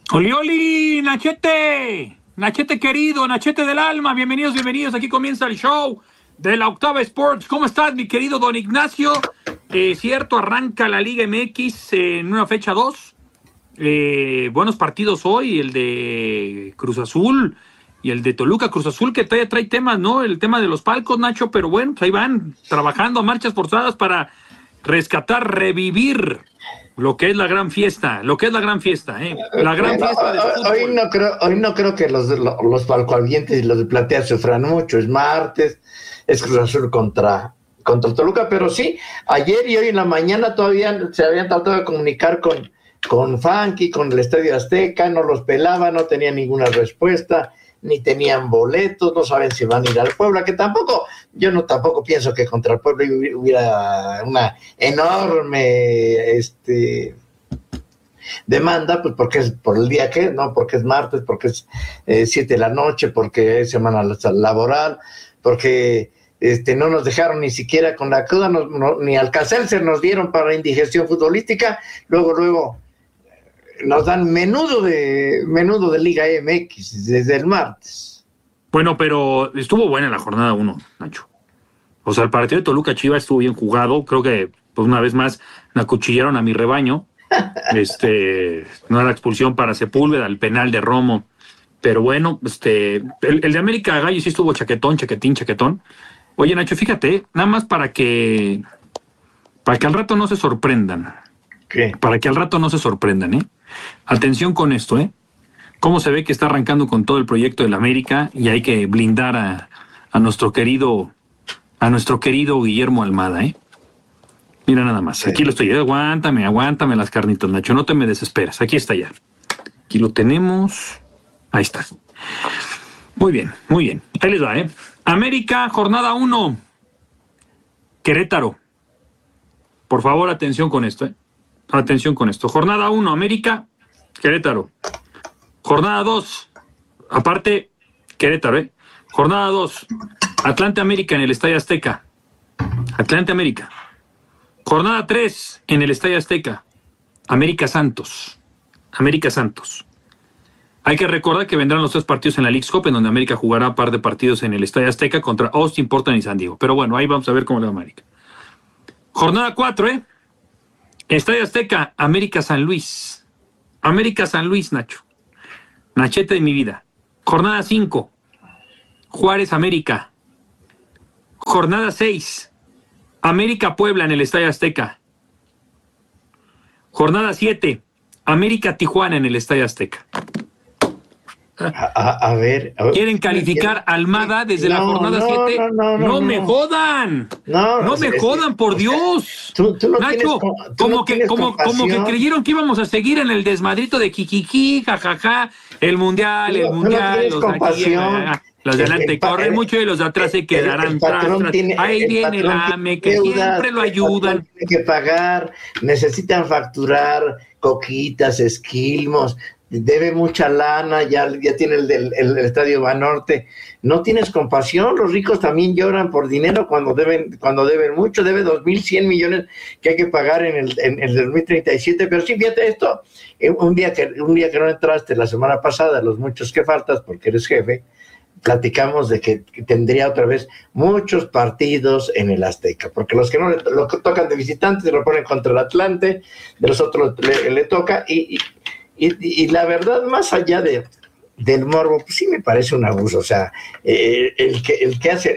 Oli, Oli, Nachete, Nachete querido, Nachete del alma, bienvenidos, bienvenidos, aquí comienza el show de la Octava Sports. ¿Cómo estás, mi querido don Ignacio? Cierto, arranca la Liga MX en una fecha 2. Buenos partidos hoy, el de Cruz Azul y el de Toluca. Cruz Azul que todavía trae temas, ¿no? El tema de los palcos, Nacho, pero bueno, pues ahí van trabajando a marchas forzadas para rescatar, revivir lo que es la gran fiesta, La gran fiesta del fútbol. Hoy no creo que los palcoavientes y los de platea sufran mucho. Es martes, es Cruz Azul contra Toluca, pero sí, ayer y hoy en la mañana todavía se habían tratado de comunicar con Funky, con el Estadio Azteca, no los pelaban, no tenían ninguna respuesta, ni tenían boletos, no saben si van a ir al Puebla, que tampoco, tampoco pienso que contra el Puebla hubiera una enorme demanda, pues porque es por el día que, no, porque es martes, porque es 7 de la noche, porque es semana laboral, porque no nos dejaron ni siquiera con la cruda, ni Alcacelser nos dieron para indigestión futbolística, luego nos dan menudo de Liga MX desde el martes. Bueno, pero estuvo buena la jornada 1, Nacho. O sea, el partido de Toluca Chivas estuvo bien jugado. Creo que, pues una vez más, me acuchillaron a mi rebaño. No era expulsión para Sepúlveda, el penal de Romo. Pero bueno, el de América Gallo sí estuvo chaquetón. Oye, Nacho, fíjate, nada más para que al rato no se sorprendan. ¿Qué? Para que al rato no se sorprendan, ¿eh? Atención con esto, ¿eh? Cómo se ve que está arrancando con todo el proyecto del América y hay que blindar a nuestro querido Guillermo Almada, ¿eh? Mira nada más, aquí lo estoy, aguántame las carnitas, Nacho, no te me desesperas, aquí está ya. Aquí lo tenemos, ahí está. Muy bien, ahí les va, ¿eh? América, jornada 1, Querétaro. Por favor, atención con esto, ¿eh? Atención con esto. Jornada 1, América, Querétaro. Jornada 2, aparte, Querétaro, ¿eh? Jornada 2, Atlante América en el Estadio Azteca. Atlante América. Jornada 3, en el Estadio Azteca. América Santos. Hay que recordar que vendrán los 3 partidos en la Leagues Cup, en donde América jugará un par de partidos en el Estadio Azteca contra Austin, Portland y San Diego. Pero bueno, ahí vamos a ver cómo le va a América. Jornada 4, ¿eh? Estadio Azteca, América San Luis, Nacho. Nachete de mi vida. Jornada 5, Juárez América. Jornada 6, América Puebla en el Estadio Azteca. Jornada 7, América Tijuana en el Estadio Azteca. A ver. ¿Quieren calificar Almada desde la jornada 7? No me jodan. No me jodan, por Dios. Tú no Nacho, como que creyeron que íbamos a seguir en el desmadrito de kikiki, jajaja, el mundial, los de adelante corren mucho y los de atrás se quedarán atrás. Ahí viene el AME, que siempre lo ayudan. Tiene que pagar, necesitan facturar coquitas, esquilmos, debe mucha lana, ya tiene el Estadio Banorte. No tienes compasión, los ricos también lloran por dinero cuando deben mucho, debe 2.100 millones que hay que pagar en el 2037, pero sí, fíjate esto, un día que no entraste la semana pasada, los muchos que faltas porque eres jefe, platicamos de que tendría otra vez muchos partidos en el Azteca, porque los que no lo tocan de visitantes lo ponen contra el Atlante, de los otros le toca, y la verdad, más allá del morbo, pues sí me parece un abuso. O sea, el que hace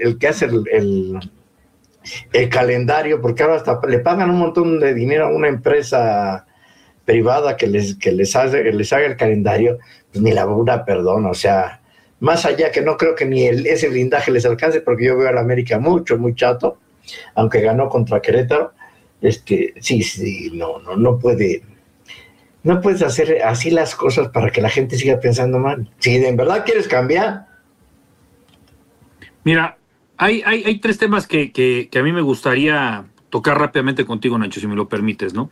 el calendario, porque ahora hasta le pagan un montón de dinero a una empresa privada que les haga el calendario, pues ni la burla perdona. O sea, más allá que no creo que ni ese blindaje les alcance, porque yo veo a la América muy chato, aunque ganó contra Querétaro. Sí, no puede. No puedes hacer así las cosas para que la gente siga pensando mal. Si de verdad quieres cambiar. Mira, hay 3 temas que a mí me gustaría tocar rápidamente contigo, Nacho, si me lo permites, ¿no?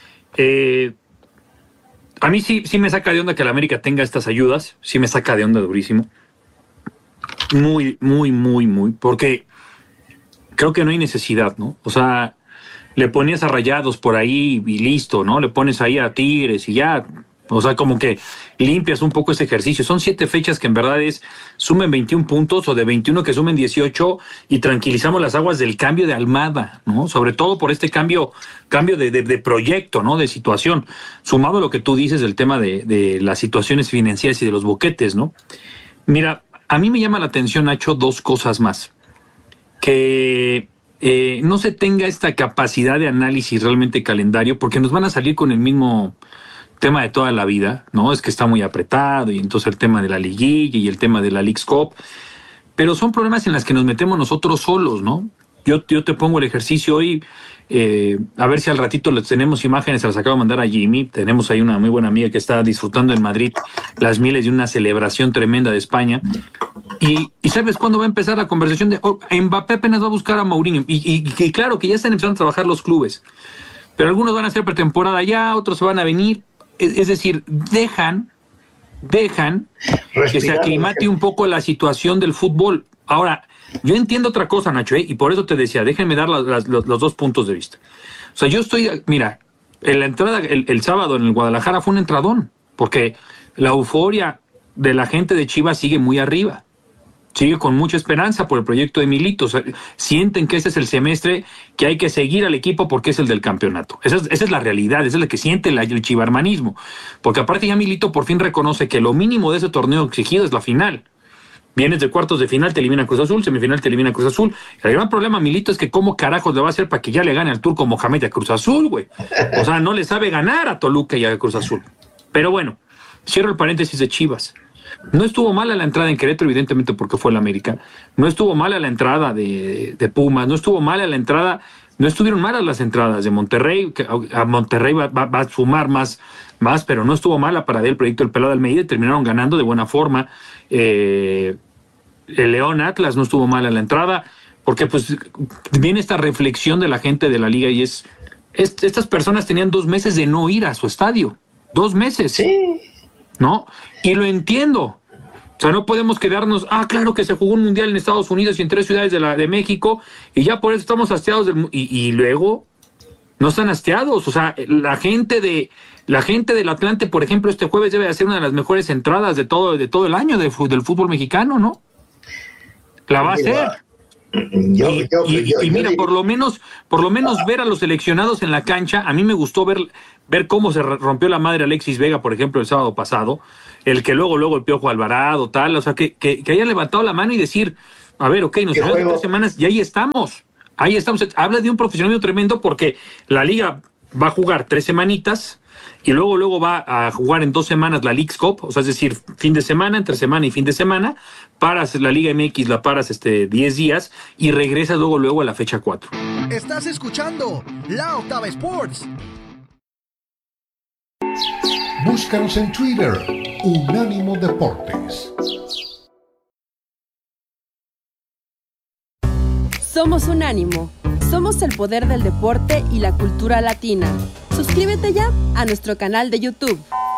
A mí sí me saca de onda que la América tenga estas ayudas. Sí me saca de onda durísimo. Muy, porque creo que no hay necesidad, ¿no? O sea, le ponías a Rayados por ahí y listo, ¿no? Le pones ahí a Tigres y ya, O sea, como que limpias un poco ese ejercicio. Son 7 fechas que en verdad sumen 21 puntos o de 21 que sumen 18 y tranquilizamos las aguas del cambio de Almada, ¿no? Sobre todo por este cambio de proyecto, ¿no? De situación. Sumado a lo que tú dices del tema de las situaciones financieras y de los boquetes, ¿no? Mira, a mí me llama la atención, Nacho, 2 cosas más. Que no se tenga esta capacidad de análisis realmente calendario, porque nos van a salir con el mismo tema de toda la vida, ¿no? Es que está muy apretado y entonces el tema de la liguilla y el tema de la Leagues Cup, pero son problemas en los que nos metemos nosotros solos, ¿no? Yo te pongo el ejercicio hoy, a ver si al ratito les tenemos imágenes, se las acabo de mandar a Jimmy. Tenemos ahí una muy buena amiga que está disfrutando en Madrid las miles de una celebración tremenda de España. Y ¿sabes cuándo va a empezar la conversación de Mbappé apenas va a buscar a Mourinho? Y claro que ya están empezando a trabajar los clubes, pero algunos van a hacer pretemporada ya, otros se van a venir. Es decir, dejan que se aclimate un poco la situación del fútbol. Ahora, yo entiendo otra cosa, Nacho, y por eso te decía, déjenme dar los 2 puntos de vista. O sea, mira, en la entrada el sábado en el Guadalajara fue un entradón, porque la euforia de la gente de Chivas sigue muy arriba. Sigue con mucha esperanza por el proyecto de Milito. O sea, sienten que este es el semestre que hay que seguir al equipo porque es el del campeonato. Esa es la realidad, esa es la que siente el chivarmanismo. Porque aparte ya Milito por fin reconoce que lo mínimo de ese torneo exigido es la final. Vienes de cuartos de final, te elimina Cruz Azul, semifinal te elimina Cruz Azul. El gran problema, Milito, es que cómo carajos le va a hacer para que ya le gane al turco Mohamed a Cruz Azul, güey. O sea, no le sabe ganar a Toluca y a Cruz Azul. Pero bueno, cierro el paréntesis de Chivas. No estuvo mala la entrada en Querétaro, evidentemente porque fue el América. No estuvo mala la entrada de Pumas. No estuvo mala la entrada. No estuvieron malas las entradas de Monterrey. Que a Monterrey va a sumar más, pero no estuvo mala para el proyecto del Pelado Almeida y terminaron ganando de buena forma. El León Atlas no estuvo mala la entrada, porque pues viene esta reflexión de la gente de la liga y estas personas tenían 2 meses de no ir a su estadio. 2 meses. Sí. ¿No? Y lo entiendo. O sea, no podemos quedarnos, claro que se jugó un mundial en Estados Unidos y en 3 ciudades de México y ya por eso estamos hastiados y luego no están hastiados. O sea, la gente del Atlante, por ejemplo, este jueves debe de hacer una de las mejores entradas de todo el año del fútbol mexicano, ¿no? La va a hacer. Y mira, por lo menos ver a los seleccionados en la cancha. A mí me gustó ver cómo se rompió la madre Alexis Vega, por ejemplo, el sábado pasado, el que luego el Piojo Alvarado, tal, o sea, que hayan levantado la mano y decir, a ver, ok, nos quedamos 3 semanas y ahí estamos. Habla de un profesionalismo tremendo porque la liga va a jugar 3 semanitas y luego va a jugar en 2 semanas la Leagues Cup, o sea, es decir, fin de semana, entre semana y fin de semana, paras la Liga MX, la paras 10 días y regresas luego a la fecha 4. Estás escuchando La Octava Sports. Búscanos en Twitter, Unánimo Deportes. Somos Unánimo. Somos el poder del deporte y la cultura latina. Suscríbete ya a nuestro canal de YouTube.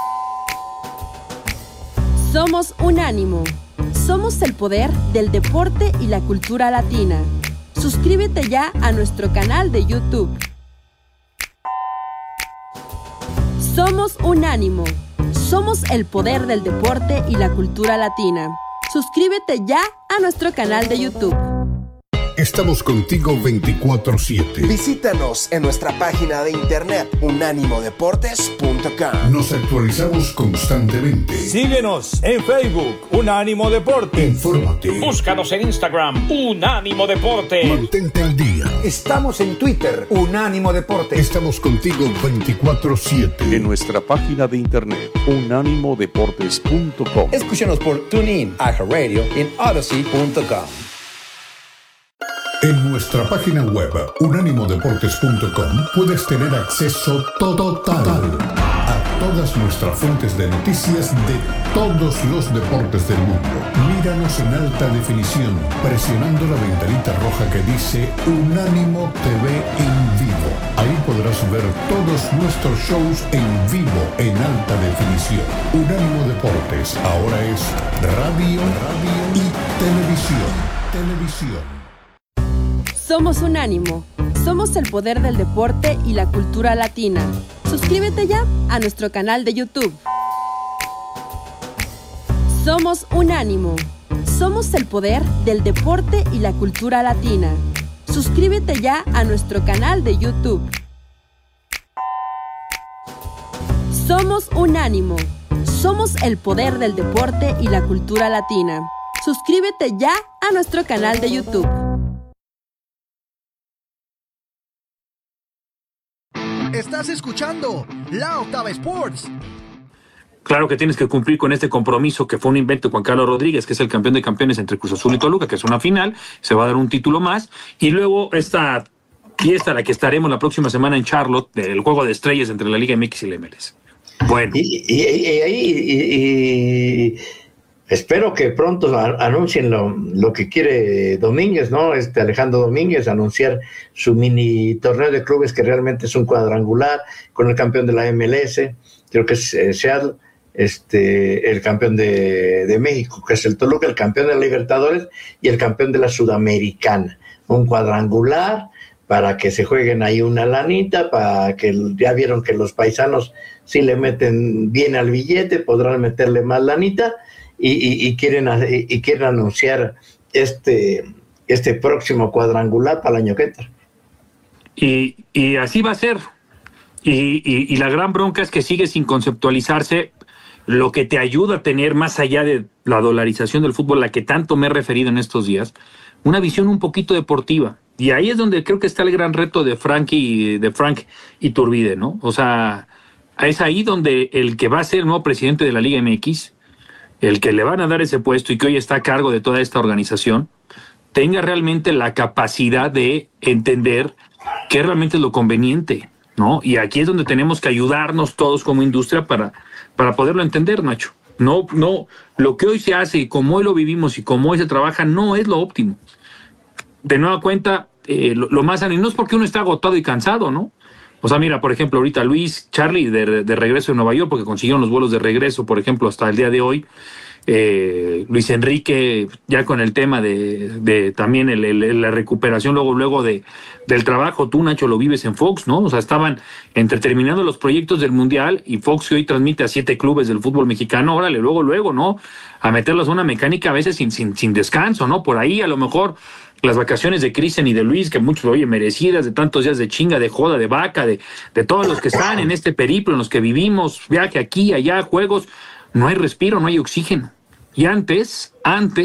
Somos Unánimo. Somos el poder del deporte y la cultura latina. Suscríbete ya a nuestro canal de YouTube. Somos Unánimo. Somos el poder del deporte y la cultura latina. Suscríbete ya a nuestro canal de YouTube. Estamos contigo 24/7. Visítanos en nuestra página de internet unánimodeportes.com. Nos actualizamos constantemente. Síguenos en Facebook, Unánimo Deportes. Infórmate. Búscanos en Instagram, Unánimo Deportes. Mantente al día. Estamos en Twitter, Unánimo Deportes. Estamos contigo 24/7. En nuestra página de internet, unánimodeportes.com. Escúchanos por TuneIn, iHeartRadio y en Odyssey.com. En nuestra página web, unánimodeportes.com, puedes tener acceso total a todas nuestras fuentes de noticias de todos los deportes del mundo. Míranos en alta definición, presionando la ventanita roja que dice Unánimo TV en vivo. Ahí podrás ver todos nuestros shows en vivo en alta definición. Unánimo Deportes ahora es radio y televisión. Somos Unánimo. Somos el poder del deporte y la cultura latina. Suscríbete ya a nuestro canal de YouTube. Somos Unánimo. Somos el poder del deporte y la cultura latina. Suscríbete ya a nuestro canal de YouTube. Somos Unánimo. Somos el poder del deporte y la cultura latina. Suscríbete ya a nuestro canal de YouTube. Estás escuchando La Octava Sports. Claro que tienes que cumplir con este compromiso que fue un invento de Juan Carlos Rodríguez, que es el campeón de campeones entre Cruz Azul y Toluca, que es una final, se va a dar un título más, y luego esta fiesta a la que estaremos la próxima semana en Charlotte, del juego de estrellas entre la Liga MX y la MLS. Bueno. Y espero que pronto anuncien lo que quiere Domínguez, ¿no? Alejandro Domínguez, anunciar su mini torneo de clubes que realmente es un cuadrangular con el campeón de la MLS, creo que es Seattle, el campeón de México, que es el Toluca, el campeón de la Libertadores y el campeón de la Sudamericana. Un cuadrangular para que se jueguen ahí una lanita, para que ya vieron que los paisanos si le meten bien al billete, podrán meterle más lanita y quieren anunciar este próximo cuadrangular para el año que entra. Y así va a ser. Y la gran bronca es que sigue sin conceptualizarse lo que te ayuda a tener, más allá de la dolarización del fútbol, a la que tanto me he referido en estos días, una visión un poquito deportiva. Y ahí es donde creo que está el gran reto de Frank Iturbide, ¿no? O sea, es ahí donde el que va a ser el nuevo presidente de la Liga MX, el que le van a dar ese puesto y que hoy está a cargo de toda esta organización, tenga realmente la capacidad de entender qué realmente es lo conveniente, ¿no? Y aquí es donde tenemos que ayudarnos todos como industria para poderlo entender, Nacho. No, lo que hoy se hace y como hoy lo vivimos y como hoy se trabaja no es lo óptimo. De nueva cuenta, lo más sano, y no es porque uno está agotado y cansado, ¿no? O sea, mira, por ejemplo, ahorita Charlie de regreso en Nueva York, porque consiguieron los vuelos de regreso, por ejemplo, hasta el día de hoy. Luis Enrique, ya con el tema de también la recuperación luego del trabajo. Tú, Nacho, lo vives en Fox, ¿no? O sea, estaban terminando los proyectos del Mundial y Fox, que hoy transmite a 7 clubes del fútbol mexicano, órale, luego, ¿no? A meterlos a una mecánica a veces sin descanso, ¿no? Por ahí a lo mejor las vacaciones de Cristian y de Luis, que muchos, oye, merecidas, de tantos días de chinga, de joda, de vaca, de todos los que están en este periplo, en los que vivimos, viaje aquí, allá, juegos, no hay respiro, no hay oxígeno. Y antes,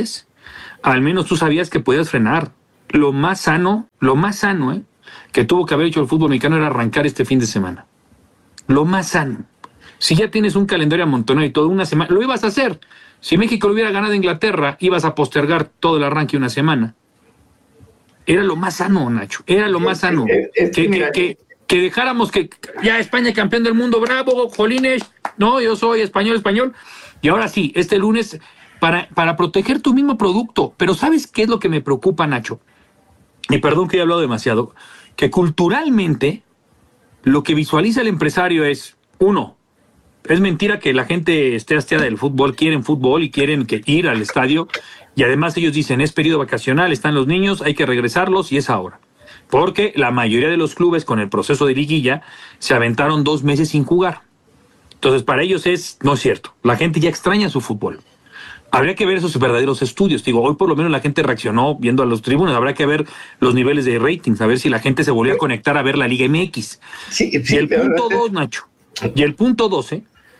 al menos tú sabías que podías frenar. Lo más sano, que tuvo que haber hecho el fútbol mexicano era arrancar este fin de semana. Lo más sano. Si ya tienes un calendario amontonado y todo, una semana, lo ibas a hacer. Si México lo hubiera ganado a Inglaterra, ibas a postergar todo el arranque una semana. Era lo más sano, Nacho. Era lo más sano. Que dejáramos que ya España campeón del mundo, bravo, jolines. No, yo soy español. Y ahora sí, este lunes, para proteger tu mismo producto. Pero ¿sabes qué es lo que me preocupa, Nacho? Y perdón que he hablado demasiado. Que culturalmente lo que visualiza el empresario es, uno, es mentira que la gente esté hastiada del fútbol, quieren fútbol y quieren ir al estadio. Y además ellos dicen, es periodo vacacional, están los niños, hay que regresarlos y es ahora. Porque la mayoría de los clubes con el proceso de liguilla se aventaron 2 meses sin jugar. Entonces para ellos no es cierto. La gente ya extraña su fútbol. Habría que ver esos verdaderos estudios. Digo, hoy por lo menos la gente reaccionó viendo a los tribunos. Habrá que ver los niveles de ratings, a ver si la gente se volvió a conectar a ver la Liga MX. Sí, y el punto 2, Nacho. Y el punto 2,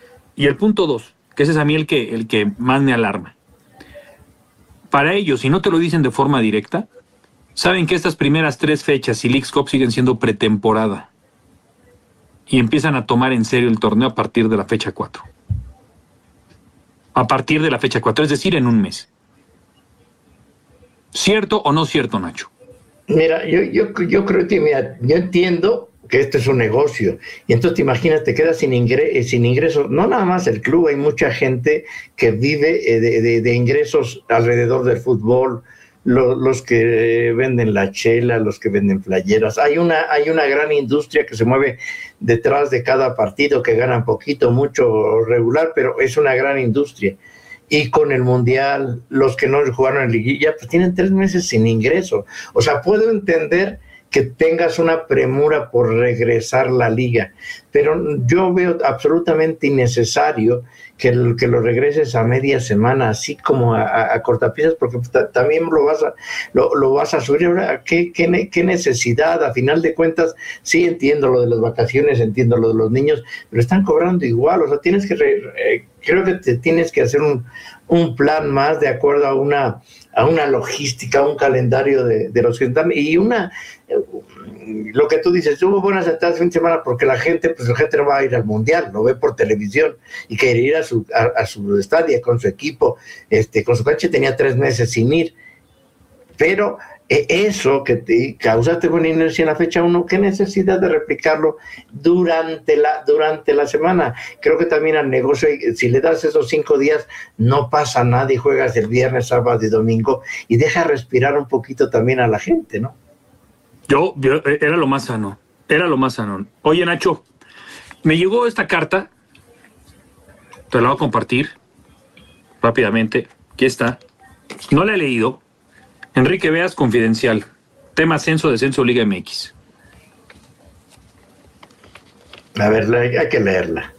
que ese es a mí el que más me alarma. Para ellos, si no te lo dicen de forma directa, saben que estas primeras 3 fechas y Leagues Cup siguen siendo pretemporada. Y empiezan a tomar en serio el torneo a partir de la fecha 4. A partir de la fecha 4, es decir, en un mes. ¿Cierto o no cierto, Nacho? Mira, yo creo que, yo entiendo que esto es un negocio, y entonces te imaginas, te quedas sin ingresos, no nada más el club, hay mucha gente que vive de ingresos alrededor del fútbol, los que venden la chela, los que venden playeras, hay una gran industria que se mueve detrás de cada partido, que ganan poquito, mucho, regular, pero es una gran industria. Y con el Mundial, los que no jugaron en liguilla, pues tienen 3 meses sin ingreso. O sea, puedo entender que tengas una premura por regresar la liga, pero yo veo absolutamente innecesario que lo regreses a media semana, así como a cortapisas, porque también lo vas a subir. Ahora, ¿qué necesidad? A final de cuentas, sí entiendo lo de las vacaciones, entiendo lo de los niños, pero están cobrando igual. O sea, tienes que creo que te tienes que hacer un plan más de acuerdo a una logística, un calendario de los que están, y lo que tú dices, hubo buenas entradas fin de semana porque la gente no va a ir al mundial, lo ve por televisión y quiere ir a su estadio con su equipo, con su cancha. Tenía 3 meses sin ir, pero eso que te causaste buena inercia en la fecha 1, ¿qué necesidad de replicarlo durante la semana? Creo que también al negocio, si le das esos 5 días, no pasa nada y juegas el viernes, sábado y domingo y deja respirar un poquito también a la gente, ¿no? Yo era lo más sano. Oye, Nacho, me llegó esta carta, te la voy a compartir rápidamente. Aquí está. No la he leído. Enrique Veas, confidencial. Tema ascenso, descenso, Liga MX. A ver, hay que leerla.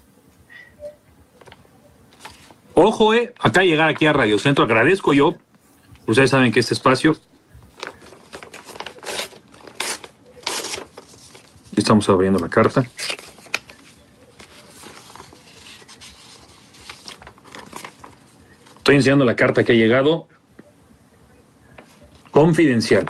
Ojo, acá llegar aquí a Radio Centro, agradezco yo. Ustedes saben que este espacio. Estamos abriendo la carta. Estoy enseñando la carta que ha llegado. Confidencial.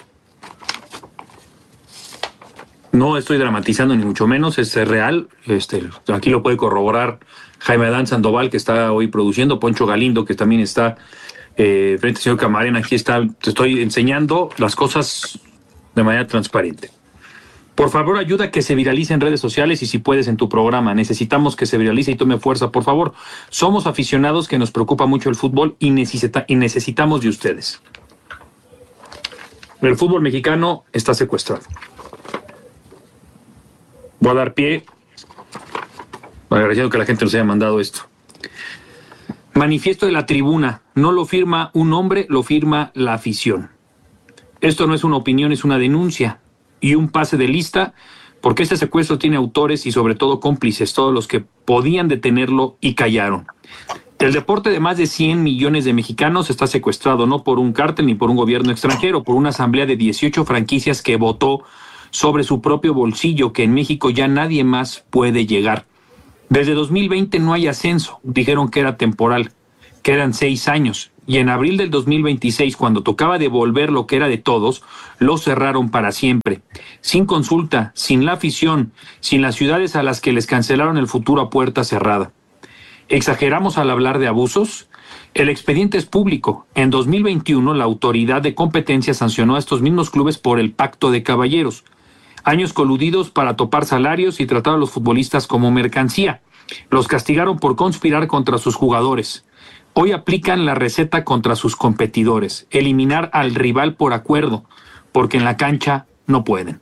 No estoy dramatizando ni mucho menos, es real. Aquí lo puede corroborar Jaime Adán Sandoval, que está hoy produciendo, Poncho Galindo, que también está frente al señor Camarena. Aquí está, te estoy enseñando las cosas de manera transparente. Por favor, ayuda a que se viralice en redes sociales y si puedes en tu programa. Necesitamos que se viralice y tome fuerza, por favor. Somos aficionados que nos preocupa mucho el fútbol y necesitamos de ustedes. El fútbol mexicano está secuestrado. Voy a dar pie, agradeciendo que la gente nos haya mandado esto. Manifiesto de la tribuna. No lo firma un hombre, lo firma la afición. Esto no es una opinión, es una denuncia y un pase de lista, porque este secuestro tiene autores y sobre todo cómplices, todos los que podían detenerlo y callaron. El deporte de más de 100 millones de mexicanos está secuestrado, no por un cártel ni por un gobierno extranjero, por una asamblea de 18 franquicias que votó sobre su propio bolsillo, que en México ya nadie más puede llegar. Desde 2020 no hay ascenso, dijeron que era temporal, que eran 6 años, y en abril del 2026, cuando tocaba devolver lo que era de todos, lo cerraron para siempre, sin consulta, sin la afición, sin las ciudades a las que les cancelaron el futuro a puerta cerrada. ¿Exageramos al hablar de abusos? El expediente es público. En 2021, la autoridad de competencia sancionó a estos mismos clubes por el pacto de caballeros. Años coludidos para topar salarios y tratar a los futbolistas como mercancía. Los castigaron por conspirar contra sus jugadores. Hoy aplican la receta contra sus competidores. Eliminar al rival por acuerdo, porque en la cancha no pueden.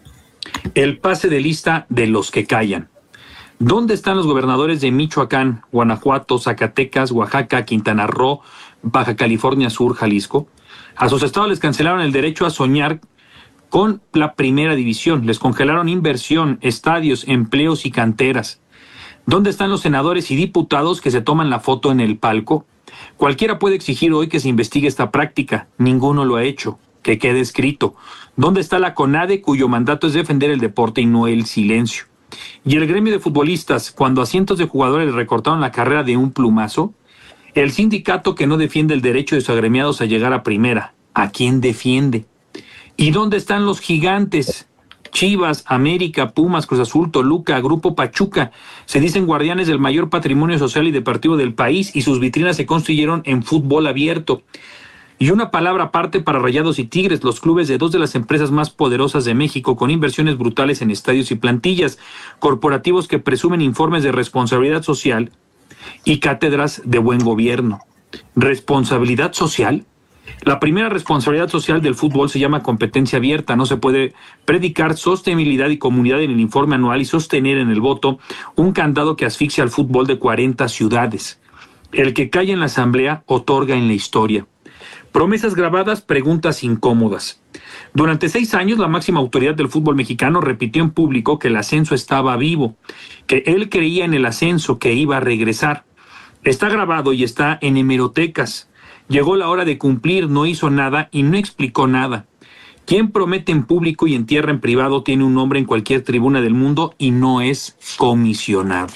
El pase de lista de los que callan. ¿Dónde están los gobernadores de Michoacán, Guanajuato, Zacatecas, Oaxaca, Quintana Roo, Baja California Sur, Jalisco? A sus estados les cancelaron el derecho a soñar con la primera división. Les congelaron inversión, estadios, empleos y canteras. ¿Dónde están los senadores y diputados que se toman la foto en el palco? Cualquiera puede exigir hoy que se investigue esta práctica. Ninguno lo ha hecho. Que quede escrito. ¿Dónde está la CONADE, cuyo mandato es defender el deporte y no el silencio? Y el gremio de futbolistas, cuando a cientos de jugadores les recortaron la carrera de un plumazo. El sindicato que no defiende el derecho de sus agremiados a llegar a primera. ¿A quién defiende? ¿Y dónde están los gigantes? Chivas, América, Pumas, Cruz Azul, Toluca, Grupo Pachuca. Se dicen guardianes del mayor patrimonio social y deportivo del país y sus vitrinas se construyeron en fútbol abierto. Y una palabra aparte para Rayados y Tigres, los clubes de 2 de las empresas más poderosas de México, con inversiones brutales en estadios y plantillas, corporativos que presumen informes de responsabilidad social y cátedras de buen gobierno. ¿Responsabilidad social? La primera responsabilidad social del fútbol se llama competencia abierta. No se puede predicar sostenibilidad y comunidad en el informe anual y sostener en el voto un candado que asfixia al fútbol de 40 ciudades. El que calla en la asamblea otorga en la historia. Promesas grabadas, preguntas incómodas. Durante 6 años, la máxima autoridad del fútbol mexicano repitió en público que el ascenso estaba vivo, que él creía en el ascenso, que iba a regresar. Está grabado y está en hemerotecas. Llegó la hora de cumplir, no hizo nada y no explicó nada. Quien promete en público y entierra en privado tiene un nombre en cualquier tribuna del mundo y no es comisionado.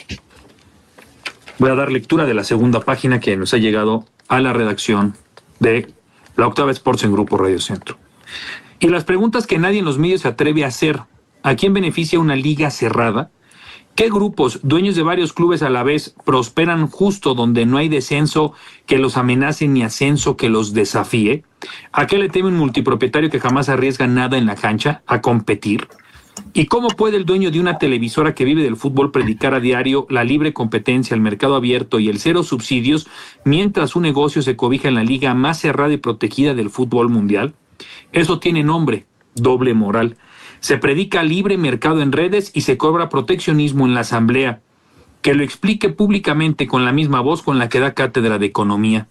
Voy a dar lectura de la segunda página que nos ha llegado a la redacción de La Octava Sports en Grupo Radio Centro. Y las preguntas que nadie en los medios se atreve a hacer. ¿A quién beneficia una liga cerrada? ¿Qué grupos, dueños de varios clubes a la vez, prosperan justo donde no hay descenso que los amenace ni ascenso que los desafíe? ¿A qué le teme un multipropietario que jamás arriesga nada en la cancha a competir? ¿Y cómo puede el dueño de una televisora que vive del fútbol predicar a diario la libre competencia, el mercado abierto y el cero subsidios mientras su negocio se cobija en la liga más cerrada y protegida del fútbol mundial? Eso tiene nombre, doble moral. Se predica libre mercado en redes y se cobra proteccionismo en la asamblea. Que lo explique públicamente con la misma voz con la que da cátedra de economía.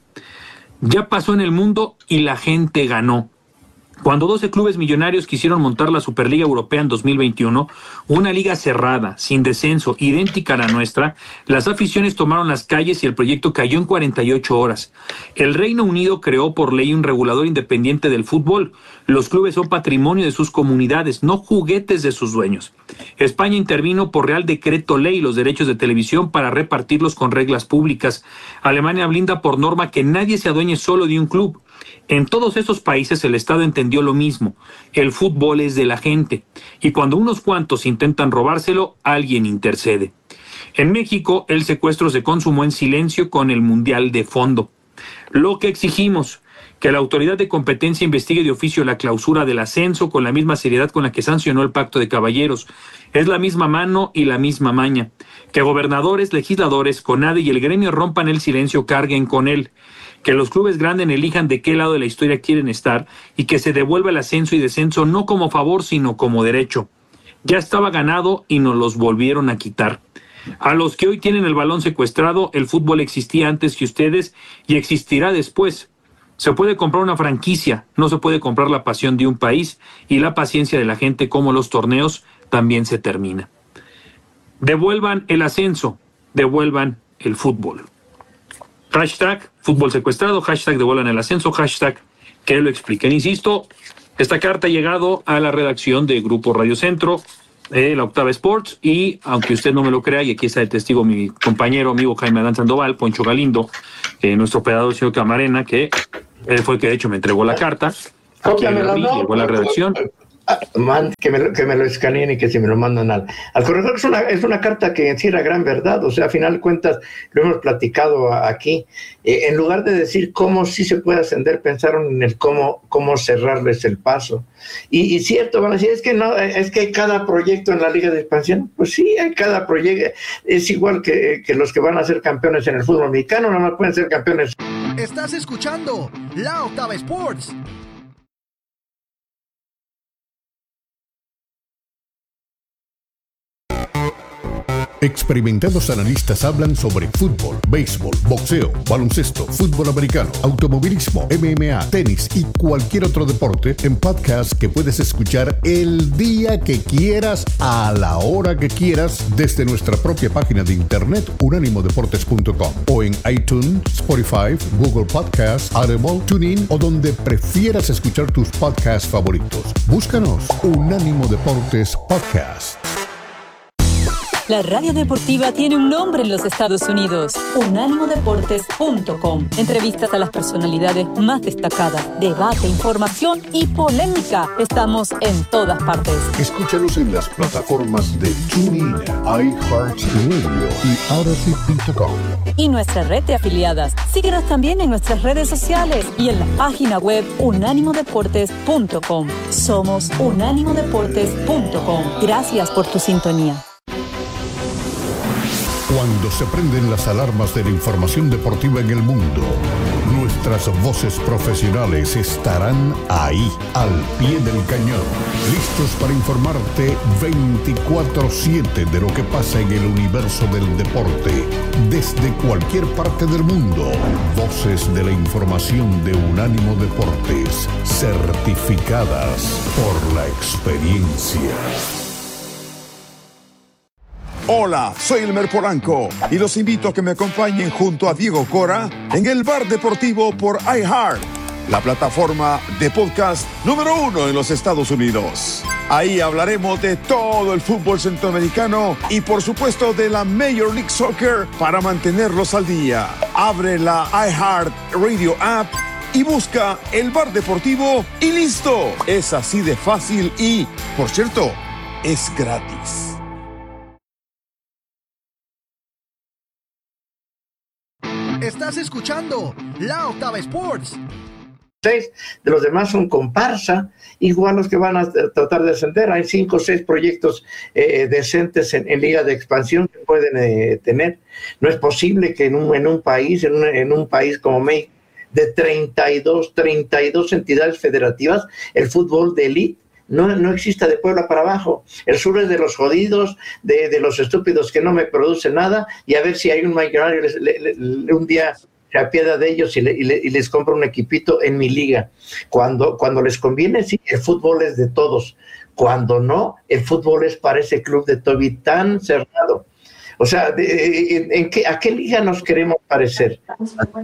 Ya pasó en el mundo y la gente ganó. Cuando 12 clubes millonarios quisieron montar la Superliga Europea en 2021, una liga cerrada, sin descenso, idéntica a la nuestra, las aficiones tomaron las calles y el proyecto cayó en 48 horas. El Reino Unido creó por ley un regulador independiente del fútbol. Los clubes son patrimonio de sus comunidades, no juguetes de sus dueños. España intervino por Real Decreto Ley los derechos de televisión para repartirlos con reglas públicas. Alemania blinda por norma que nadie se adueñe solo de un club. En todos esos países el Estado entendió lo mismo. El fútbol es de la gente. Y cuando unos cuantos intentan robárselo, alguien intercede. En México, el secuestro se consumó en silencio con el Mundial de fondo. Lo que exigimos, que la autoridad de competencia investigue de oficio la clausura del ascenso con la misma seriedad con la que sancionó el Pacto de Caballeros. Es la misma mano y la misma maña. Que gobernadores, legisladores, CONADE y el gremio rompan el silencio, carguen con él. Que los clubes grandes elijan de qué lado de la historia quieren estar y que se devuelva el ascenso y descenso no como favor, sino como derecho. Ya estaba ganado y nos los volvieron a quitar. A los que hoy tienen el balón secuestrado, el fútbol existía antes que ustedes y existirá después. Se puede comprar una franquicia, no se puede comprar la pasión de un país y la paciencia de la gente como los torneos también se termina. Devuelvan el ascenso, devuelvan el fútbol. Hashtag fútbol secuestrado, hashtag devuelvan el ascenso, hashtag que lo expliquen. Insisto, esta carta ha llegado a la redacción de Grupo Radio Centro, La Octava Sports, y aunque usted no me lo crea, y aquí está el testigo mi compañero, amigo Jaime Adán Sandoval, Poncho Galindo, nuestro operador señor Camarena, que él fue el que de hecho me entregó la carta. Aquí llegó a la redacción. Que me lo escaneen y que se me lo mandan al correo. Es una carta que encierra gran verdad, o sea, a final de cuentas lo hemos platicado aquí. En lugar de decir cómo sí se puede ascender, pensaron en el cómo cerrarles el paso. Y cierto, van a decir, es que hay cada proyecto en la Liga de Expansión. Pues sí, hay cada proyecto. Es igual que los que van a ser campeones en el fútbol mexicano, nada más pueden ser campeones. Estás escuchando La Octava Sports. Experimentados analistas hablan sobre fútbol, béisbol, boxeo, baloncesto, fútbol americano, automovilismo, MMA, tenis y cualquier otro deporte en podcast que puedes escuchar el día que quieras, a la hora que quieras, desde nuestra propia página de internet unánimodeportes.com o en iTunes, Spotify, Google Podcasts, Audible, TuneIn o donde prefieras escuchar tus podcasts favoritos. Búscanos Unánimo Deportes Podcast. La radio deportiva tiene un nombre en los Estados Unidos: unánimodeportes.com. Entrevistas a las personalidades más destacadas, debate, información y polémica. Estamos en todas partes. Escúchanos en las plataformas de TuneIn, iHeartRadio y Odyssey.com. Y nuestra red de afiliadas. Síguenos también en nuestras redes sociales y en la página web unánimodeportes.com. Somos unánimodeportes.com. Gracias por tu sintonía. Cuando se prenden las alarmas de la información deportiva en el mundo, nuestras voces profesionales estarán ahí, al pie del cañón, listos para informarte 24/7 de lo que pasa en el universo del deporte, desde cualquier parte del mundo. Voces de la información de Unánimo Deportes, certificadas por la experiencia. Hola, soy Elmer Polanco y los invito a que me acompañen junto a Diego Cora en el Bar Deportivo por iHeart, la plataforma de podcast número 1 en los Estados Unidos. Ahí hablaremos de todo el fútbol centroamericano y por supuesto de la Major League Soccer para mantenerlos al día. Abre la iHeart Radio app y busca el Bar Deportivo y listo. Es así de fácil y, por cierto, es gratis. Estás escuchando La Octava Sports. 6 de los demás son comparsa, igual los que van a tratar de ascender. Hay 5 o 6 proyectos decentes en liga de expansión que pueden tener. No es posible que en un país como México, de 32 entidades federativas, el fútbol de élite no exista de Puebla para abajo. El sur es de los jodidos, de los estúpidos que no me producen nada, y a ver si hay un millonario un día se apiada de ellos y les compra un equipito en mi liga. Cuando les conviene, sí, el fútbol es de todos. Cuando no, el fútbol es para ese club de Toby tan cerrado. O sea, ¿a qué liga nos queremos parecer? ¿A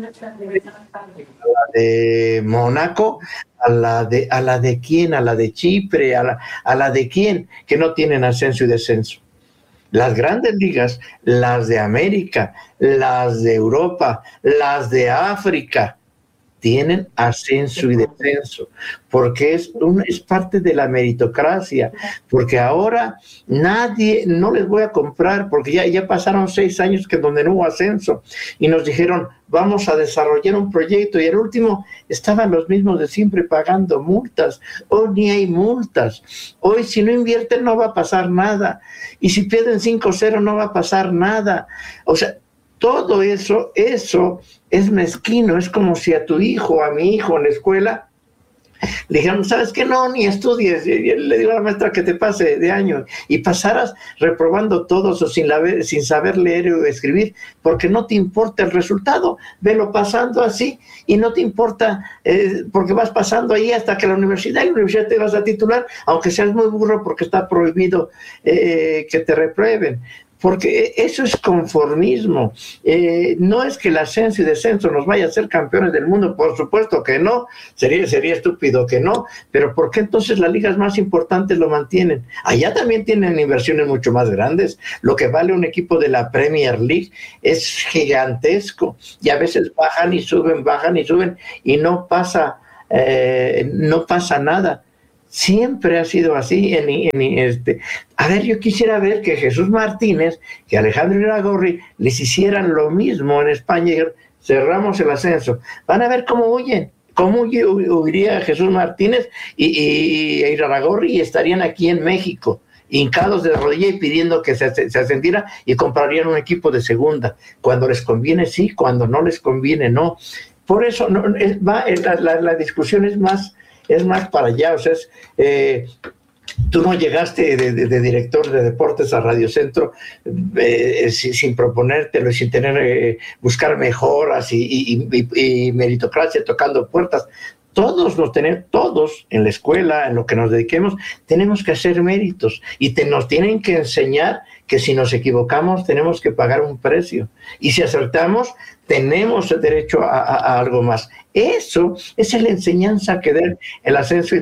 la de Mónaco? ¿A la de quién? ¿A la de Chipre? ¿A la de quién? Que no tienen ascenso y descenso. Las grandes ligas, las de América, las de Europa, las de África, tienen ascenso y descenso, porque es parte de la meritocracia, porque ahora no les voy a comprar, porque ya pasaron 6 años que donde no hubo ascenso, y nos dijeron, vamos a desarrollar un proyecto, y el último estaban los mismos de siempre pagando multas. Hoy ni hay multas. Hoy si no invierten no va a pasar nada, y si pierden 5-0 no va a pasar nada. O sea, todo eso es mezquino. Es como si a tu hijo, a mi hijo en la escuela, le dijeron, ¿sabes qué? No, ni estudies. Y le digo a la maestra que te pase de año y pasaras reprobando todos o sin saber leer o escribir, porque no te importa el resultado. Velo pasando así y no te importa, porque vas pasando ahí hasta que la universidad te vas a titular, aunque seas muy burro, porque está prohibido que te reprueben. Porque eso es conformismo. No es que el ascenso y descenso nos vaya a hacer campeones del mundo, por supuesto que no, sería estúpido que no, pero ¿por qué entonces las ligas más importantes lo mantienen? Allá también tienen inversiones mucho más grandes. Lo que vale un equipo de la Premier League es gigantesco, y a veces bajan y suben, y no pasa nada. Siempre ha sido así. A ver, yo quisiera ver que Jesús Martínez, que Alejandro Irarrágorri les hicieran lo mismo en España. Cerramos el ascenso. Van a ver cómo huyen. ¿Cómo huiría Jesús Martínez y Irarrágorri y estarían aquí en México, hincados de rodilla y pidiendo que se ascendiera, y comprarían un equipo de segunda? Cuando les conviene sí, cuando no les conviene no. Por eso la discusión es más para allá. O sea, tú no llegaste de director de deportes a Radio Centro sin proponértelo y sin buscar mejoras y meritocracia tocando puertas. Todos en la escuela, en lo que nos dediquemos, tenemos que hacer méritos, y nos tienen que enseñar que si nos equivocamos tenemos que pagar un precio, y si acertamos tenemos el derecho a algo más. Eso es la enseñanza que da el ascenso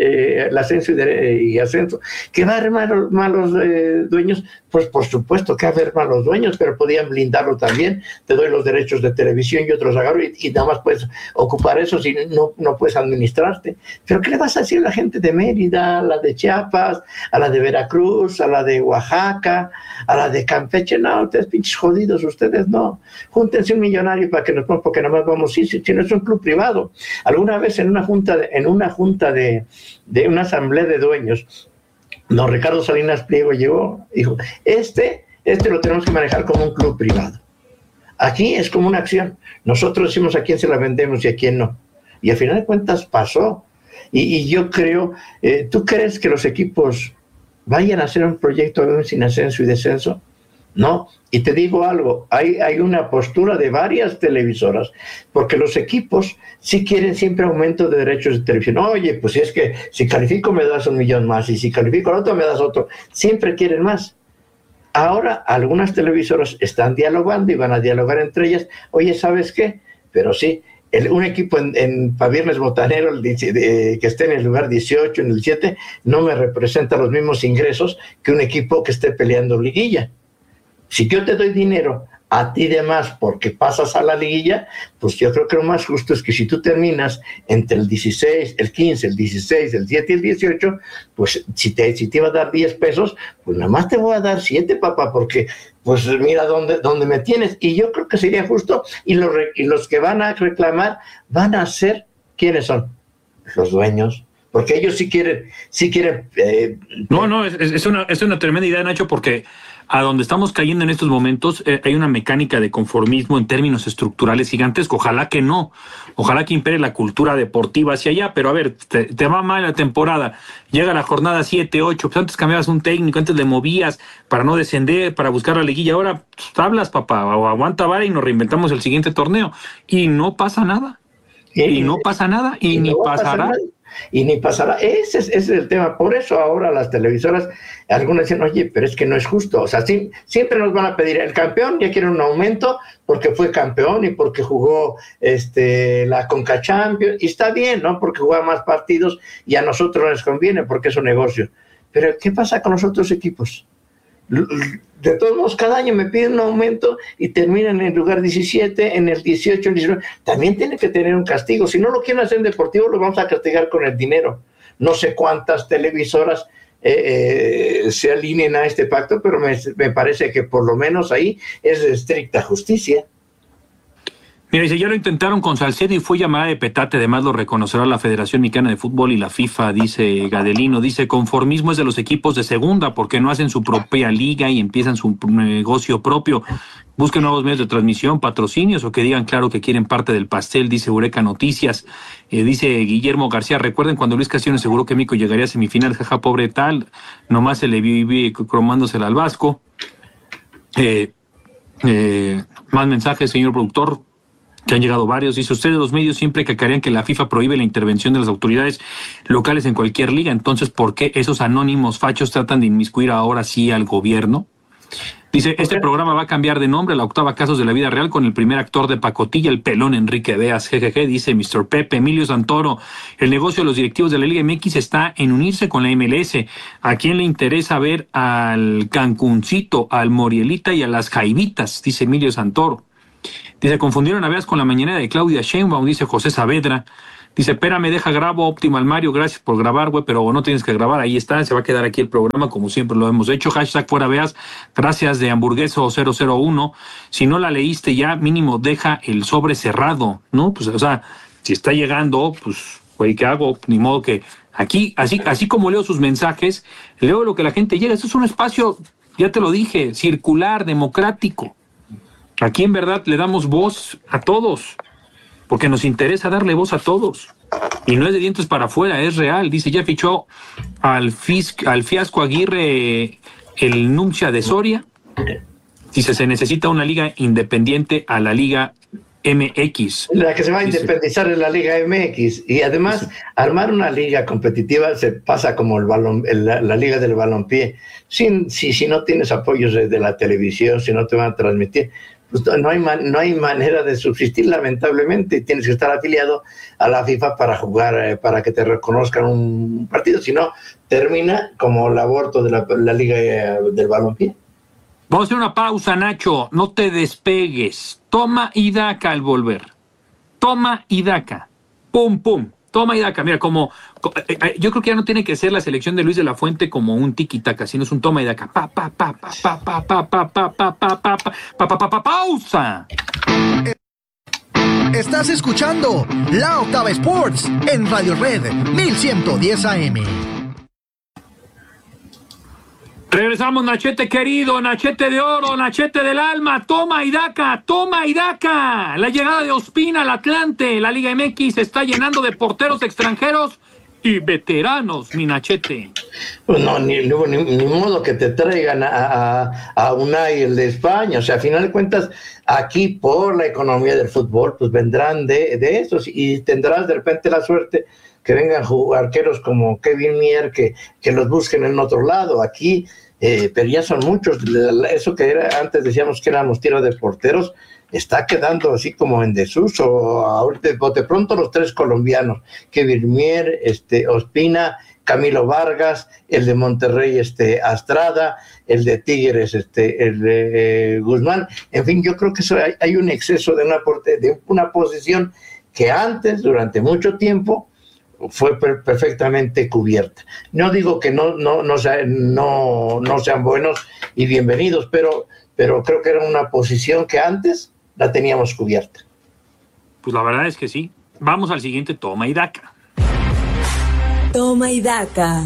y ascenso. ¿Que va a haber malos dueños? Pues por supuesto que va a haber malos dueños, pero podían blindarlo también. Te doy los derechos de televisión y otros agarro, y nada más puedes ocupar eso si no puedes administrarte. Pero ¿qué le vas a decir a la gente de Mérida, a la de Chiapas, a la de Veracruz, a la de Oaxaca, a la de Campeche? No, ustedes pinches jodidos, ustedes no. Júntense un millonario para que nos pongan, porque nada más vamos, si no es un club privado. Alguna vez en una junta de una asamblea de dueños, don Ricardo Salinas Pliego llegó, dijo, este lo tenemos que manejar como un club privado. Aquí es como una acción. Nosotros decimos a quién se la vendemos y a quién no. Y al final de cuentas pasó. Y yo creo, ¿tú crees que los equipos vayan a hacer un proyecto sin ascenso y descenso? No. Y te digo algo, hay una postura de varias televisoras, porque los equipos sí quieren siempre aumento de derechos de televisión. Oye, pues es que si califico me das 1 millón más, y si califico al otro me das otro. Siempre quieren más. Ahora algunas televisoras están dialogando y van a dialogar entre ellas. Oye, ¿sabes qué? Pero sí, un equipo para Viernes Botanero que esté en el lugar 18, en el 17, no me representa los mismos ingresos que un equipo que esté peleando liguilla. Si yo te doy dinero a ti de más porque pasas a la liguilla, pues yo creo que lo más justo es que si tú terminas entre el 16, el 15, el 16, el 7 y el 18, pues si te iba a dar 10 pesos, pues nada más te voy a dar 7, papá, porque pues mira dónde me tienes. Y yo creo que sería justo, y los que van a reclamar van a ser, ¿quiénes son? Los dueños. Porque ellos sí quieren. No, es una tremenda idea, Nacho, porque a donde estamos cayendo en estos momentos hay una mecánica de conformismo en términos estructurales gigantesco. Ojalá que no. Ojalá que impere la cultura deportiva hacia allá. Pero a ver, te va mal la temporada. Llega la jornada 7, 8. Pues antes cambiabas un técnico, antes le movías para no descender, para buscar la liguilla. Ahora tablas, papá, o aguanta vara y nos reinventamos el siguiente torneo. Y no pasa nada. Y no pasa nada. Y ni pasará. Y ni pasará. Ese es el tema. Por eso ahora las televisoras, algunas dicen, oye, pero es que no es justo. O sea, siempre nos van a pedir, el campeón ya quiere un aumento porque fue campeón y porque jugó la Conca Champions, y está bien, ¿no? Porque juega más partidos y a nosotros les conviene porque es un negocio. Pero ¿qué pasa con los otros equipos? De todos modos, cada año me piden un aumento y terminan en el lugar 17, en el 18, en el 19. También tiene que tener un castigo. Si no lo quieren hacer en deportivo, lo vamos a castigar con el dinero. No sé cuántas televisoras se alineen a este pacto, pero me parece que por lo menos ahí es de estricta justicia. Mira, dice, ya lo intentaron con Salcedo y fue llamada de petate, además lo reconocerá la Federación Mexicana de Fútbol y la FIFA, dice Gadelino. Dice, conformismo es de los equipos de segunda, porque no hacen su propia liga y empiezan su negocio propio. Busquen nuevos medios de transmisión, patrocinios, o que digan claro que quieren parte del pastel, dice Eureka Noticias. Dice Guillermo García, recuerden cuando Luis Castillo aseguró que México llegaría a semifinal, jaja, pobre tal, nomás se le vive cromándosela al Vasco. Más mensajes, señor productor, que han llegado varios. Dice, ustedes los medios siempre cacarean que la FIFA prohíbe la intervención de las autoridades locales en cualquier liga, entonces ¿por qué esos anónimos fachos tratan de inmiscuir ahora sí al gobierno? Dice, este programa va a cambiar de nombre a la octava Casos de la Vida Real con el primer actor de pacotilla, el pelón Enrique Deas, jejeje, dice Mr. Pepe. Emilio Santoro, el negocio de los directivos de la Liga MX está en unirse con la MLS. ¿A quién le interesa ver al Cancuncito, al Morielita y a las Jaivitas? Dice Emilio Santoro. Dice, confundieron a Veas con la mañanera de Claudia Sheinbaum, dice José Saavedra. Dice, espérame, deja grabo, Optimal Mario, gracias por grabar, güey, pero no tienes que grabar, ahí está, se va a quedar aquí el programa como siempre lo hemos hecho. Hashtag fuera Veas, gracias de Hamburgueso 001. Si no la leíste ya, mínimo deja el sobre cerrado, ¿no? Pues, o sea, si está llegando, pues, güey, ¿qué hago? Ni modo que aquí, así como leo sus mensajes, leo lo que la gente llega. Esto es un espacio, ya te lo dije, circular, democrático. Aquí en verdad le damos voz a todos, porque nos interesa darle voz a todos. Y no es de dientes para afuera, es real. Dice, ya fichó al Fiasco Aguirre el Nuncia de Soria. Dice, se necesita una liga independiente a la Liga MX. La que se va a independizar es la Liga MX. Y además, armar una liga competitiva se pasa como la Liga del Balompié. Si no tienes apoyos de la televisión, si no te van a transmitir, pues no hay manera de subsistir, lamentablemente. Tienes que estar afiliado a la FIFA para jugar, para que te reconozcan un partido. Si no, termina como el aborto de la Liga del Balompié. Vamos a hacer una pausa, Nacho. No te despegues. Toma y daca al volver. Toma y daca. Pum, pum. Toma y daca. Mira, yo creo que ya no tiene que ser la selección de Luis de la Fuente como un tiki-taka, sino es un toma y daca. Pausa. Estás escuchando La Octava Sports en Radio Red 1110 AM. Regresamos, Nachete querido, Nachete de oro, Nachete del alma, toma y daca, toma y daca. La llegada de Ospina al Atlante, la Liga MX se está llenando de porteros extranjeros y veteranos, mi Nachete. Pues no, ni modo que te traigan a Unai, el de España. O sea, a final de cuentas, aquí por la economía del fútbol, pues vendrán de esos y tendrás de repente la suerte que vengan arqueros como Kevin Mier, que los busquen en otro lado. Aquí, pero ya son muchos. Eso que era antes decíamos que éramos tierra de porteros, está quedando así como en desuso. Ahorita, de pronto, los 3 colombianos, Kevin Mier, Ospina, Camilo Vargas, el de Monterrey, Astrada, el de Tigres, el de Guzmán. En fin, yo creo que eso hay un exceso de una posición que antes, durante mucho tiempo, fue perfectamente cubierta. No digo que no sean buenos y bienvenidos, pero creo que era una posición que antes la teníamos cubierta. Pues la verdad es que sí. Vamos al siguiente toma y daca. Toma y daca.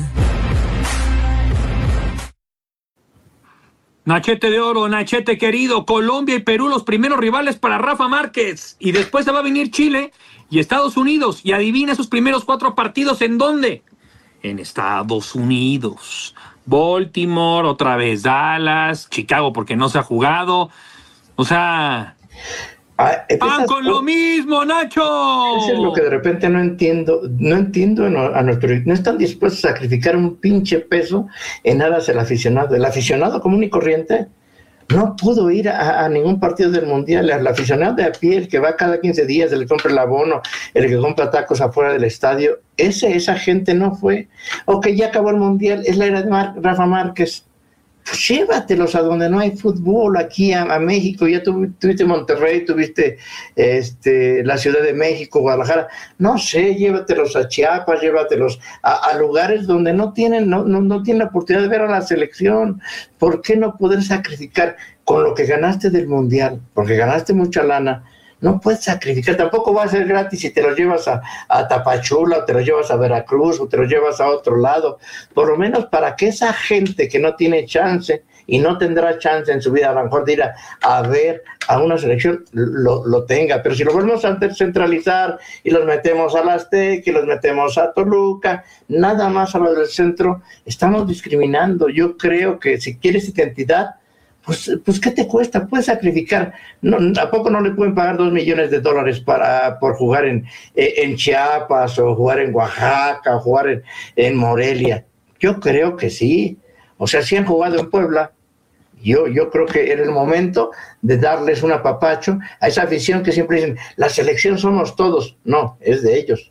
Nachete de oro, Nachete querido, Colombia y Perú los primeros rivales para Rafa Márquez. Y después se va a venir Chile y Estados Unidos. Y adivina esos primeros 4 partidos, ¿en dónde? En Estados Unidos. Baltimore, otra vez Dallas, Chicago porque no se ha jugado. O sea, ¡van con lo mismo, Nacho! Eso es lo que de repente no entiendo a nuestro... No están dispuestos a sacrificar un pinche peso en aras del aficionado. El aficionado común y corriente no pudo ir a ningún partido del Mundial. El aficionado de a pie, el que va cada 15 días, el que compra el abono, el que compra tacos afuera del estadio, esa gente no fue. Ok, ya acabó el Mundial, es la era de Rafa Márquez. Pues llévatelos a donde no hay fútbol, aquí a México. Ya tuviste Monterrey, tuviste la Ciudad de México, Guadalajara, no sé, llévatelos a Chiapas, llévatelos a lugares donde no tienen la oportunidad de ver a la selección. ¿Por qué no poder sacrificar con lo que ganaste del Mundial? Porque ganaste mucha lana. No puedes sacrificar, tampoco va a ser gratis si te los llevas a Tapachula, o te los llevas a Veracruz, o te los llevas a otro lado. Por lo menos para que esa gente que no tiene chance y no tendrá chance en su vida, a lo mejor de ir a ver a una selección, lo tenga. Pero si lo volvemos a centralizar y los metemos a la Azteca y los metemos a Toluca, nada más a los del centro, estamos discriminando. Yo creo que si quieres identidad, pues ¿qué te cuesta? Puedes sacrificar. ¿A poco no le pueden pagar $2 millones por jugar en Chiapas, o jugar en Oaxaca, o jugar en Morelia? Yo creo que sí. O sea, si han jugado en Puebla, yo creo que era el momento de darles un apapacho a esa afición que siempre dicen, la selección somos todos. No, es de ellos.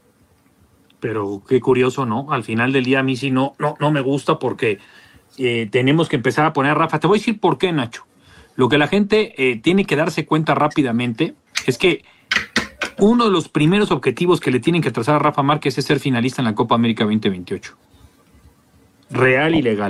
Pero qué curioso, ¿no? Al final del día a mí sí no me gusta porque... tenemos que empezar a poner a Rafa. Te voy a decir por qué, Nacho. Lo que la gente tiene que darse cuenta rápidamente es que uno de los primeros objetivos que le tienen que trazar a Rafa Márquez es ser finalista en la Copa América 2028. Real y legal.